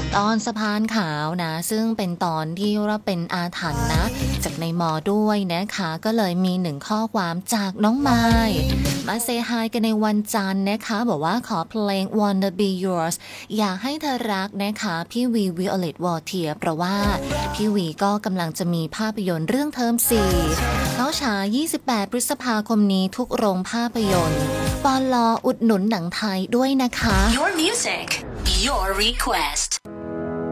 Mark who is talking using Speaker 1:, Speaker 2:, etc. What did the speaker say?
Speaker 1: ตอนสะพานขาวนะซึ่งเป็นตอนที่ว่าเป็นอาถรรพ์นะจากในมอด้วยนะคะก็เลยมีหนึ่งข้อความจากน้องไมล์มาเซฮายกันในวันจันทร์นะคะบอกว่าขอเพลง Wanna Be Yours อยากให้เธอรักนะคะพี่วีวิโอเลตวอเทียเพราะว่าพี่วีก็กำลังจะมีภาพยนตร์เรื่องเทอม4เข้าฉาย28 พฤษภาคมนี้ทุกโรงภาพยนตร์ปลออุดหนุนหนังไทยด้วยนะคะ
Speaker 2: Your music, your request